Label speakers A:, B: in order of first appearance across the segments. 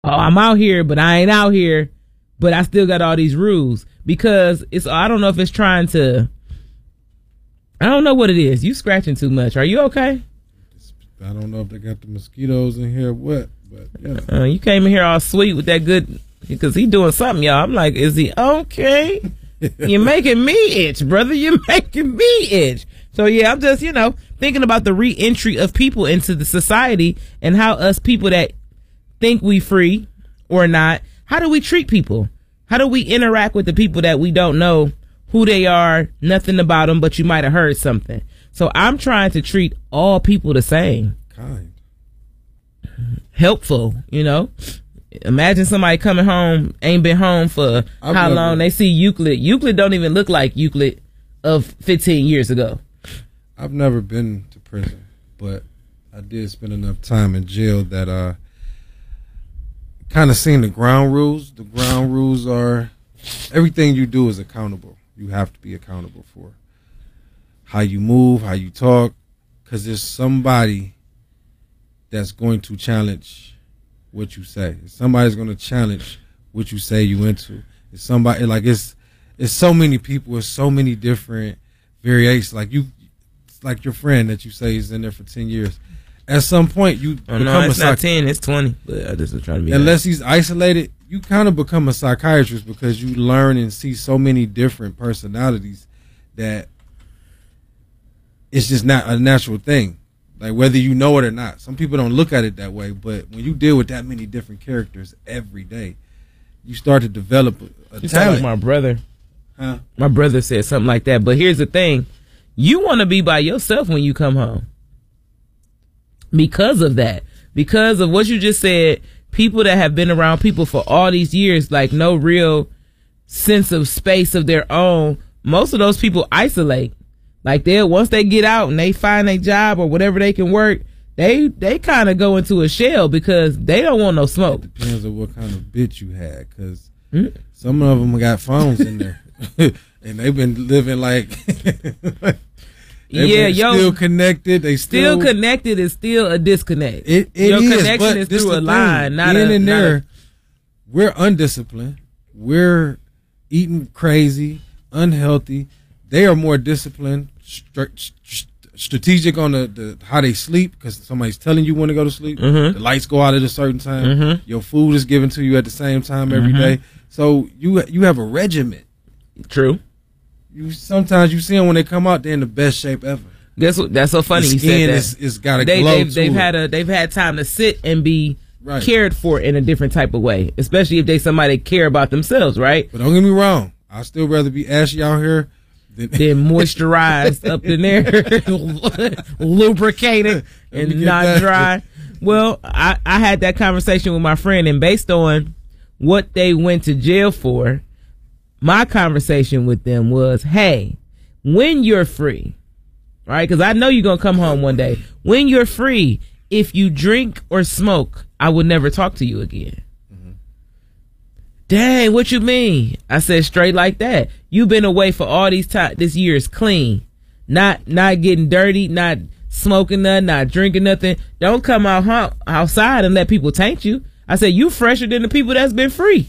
A: oh, I'm out here, but I ain't out here, but I still got all these rules because I don't know if it's trying to, I don't know what it is. You scratching too much. Are you okay?
B: I don't know if they got the mosquitoes in here or what, but yeah.
A: You came in here all sweet with that good, because he doing something, y'all. I'm like, is he okay? You're making me itch, brother. You're making me itch. So yeah, I'm just, thinking about the re-entry of people into the society and how us people that think we free or not, how do we treat people? How do we interact with the people that we don't know who they are, nothing about them, but you might have heard something. So I'm trying to treat all people the same.
B: Kind.
A: Helpful, Imagine somebody coming home, ain't been home for how long? They see Euclid. Euclid don't even look like Euclid of 15 years ago.
B: I've never been to prison, but I did spend enough time in jail that kind of seen the ground rules. The ground rules are everything you do is accountable. You have to be accountable for how you move, how you talk, because there's somebody that's going to challenge what you say. Somebody's going to challenge what you say you into. It's somebody it's so many people with so many different variations. Like your friend that you say is in there for 10 years. At some point, you become
A: it's not 10, it's 20. But I just was trying to be
B: unless he's isolated, you kind of become a psychiatrist because you learn and see so many different personalities that it's just not a natural thing. Like whether you know it or not. Some people don't look at it that way, but when you deal with that many different characters every day, you start to develop a talent.
A: Like my brother.
B: Huh?
A: My brother said something like that. But here's the thing. You want to be by yourself when you come home. Because of that. Because of what you just said, people that have been around people for all these years, like no real sense of space of their own, most of those people isolate. Like once they get out and they find a job or whatever they can work, they kind of go into a shell because they don't want no smoke.
B: It depends on what kind of bitch you had, because some of them got phones in there. And they've been living still connected. They still
A: connected is still a disconnect.
B: Your
A: connection is through a line, not
B: we're undisciplined. We're eating crazy, unhealthy. They are more disciplined, strategic on the how they sleep because somebody's telling you when to go to sleep.
A: Mm-hmm.
B: The lights go out at a certain time.
A: Mm-hmm.
B: Your food is given to you at the same time every day. So you have a regiment.
A: True.
B: Sometimes you see them when they come out, they're in the best shape ever.
A: That's so funny.
B: The skin is got a glow to it.
A: They've had time to sit and be cared for in a different type of way, especially if they somebody care about themselves, right?
B: But don't get me wrong, I'd still rather be ashy out here
A: than moisturized up in there, lubricated and not dry. Well, I had that conversation with my friend, and based on what they went to jail for, my conversation with them was, hey, when you're free, right? Because I know you're going to come home one day. When you're free, if you drink or smoke, I will never talk to you again. Mm-hmm. Dang, what you mean? I said straight like that. You've been away for all this years clean, not getting dirty, not smoking nothing, not drinking nothing. Don't come outside and let people taint you. I said, you fresher than the people that's been free.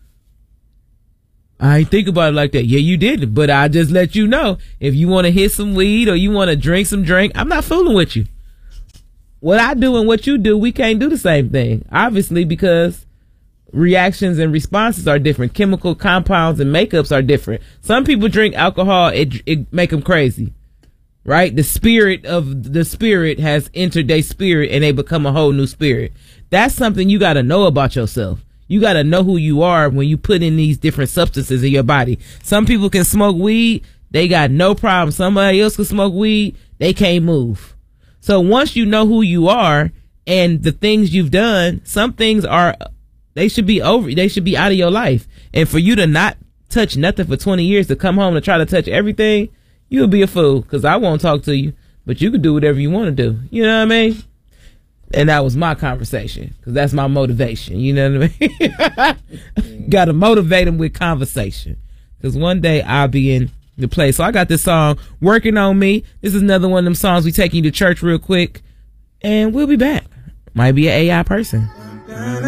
A: I ain't think about it like that. Yeah, you did, but I just let you know if you want to hit some weed or you want to drink some drink, I'm not fooling with you. What I do and what you do, we can't do the same thing. Obviously, because reactions and responses are different. Chemical compounds and makeups are different. Some people drink alcohol, it make them crazy, right? The spirit of the spirit has entered their spirit and they become a whole new spirit. That's something you got to know about yourself. You got to know who you are when you put in these different substances in your body. Some people can smoke weed. They got no problem. Somebody else can smoke weed. They can't move. So once you know who you are and the things you've done, some things they should be over. They should be out of your life. And for you to not touch nothing for 20 years to come home and try to touch everything, you'll be a fool because I won't talk to you, but you can do whatever you want to do. You know what I mean? And that was my conversation because that's my motivation. You know what I mean? Got to motivate them with conversation because one day I'll be in the place. So I got this song, Working on Me. This is another one of them songs we taking you to church real quick. And we'll be back. Might be an AI person.